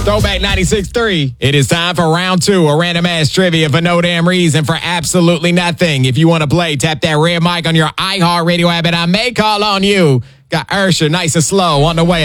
Throwback 96.3. It is time for round 2 of random ass trivia for no damn reason for absolutely nothing. If you want to play, tap that red mic on your iHeartRadio app and I may call on you. Got Ursher, nice and slow, on the way.